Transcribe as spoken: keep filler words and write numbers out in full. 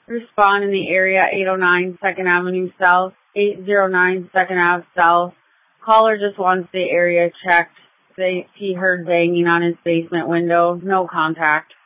Respond in the area eight oh nine second Avenue South, eight oh nine second Ave South. Caller just wants the area checked. They, he heard banging on his basement window. No contact.